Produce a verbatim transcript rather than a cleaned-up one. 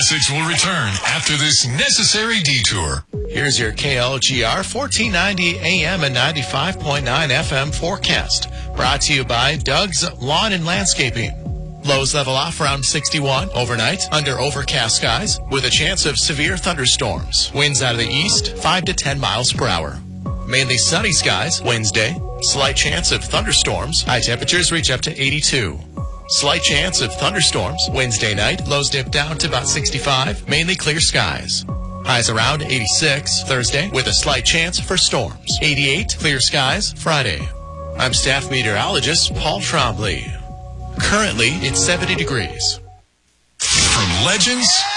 Classics will return after this necessary detour. Here's your K L G R fourteen ninety A M and ninety-five point nine F M forecast. Brought to you by Doug's Lawn and Landscaping. Lows level off around sixty-one overnight under overcast skies with a chance of severe thunderstorms. Winds out of the east, five to ten miles per hour. Mainly sunny skies Wednesday. Slight chance of thunderstorms. High temperatures reach up to eighty-two. Slight chance of thunderstorms Wednesday night. Lows dip down to about sixty-five. Mainly clear skies. Highs around eighty-six Thursday with a slight chance for storms. eighty-eight clear skies Friday. I'm staff meteorologist Paul Trombley. Currently, it's seventy degrees. From legends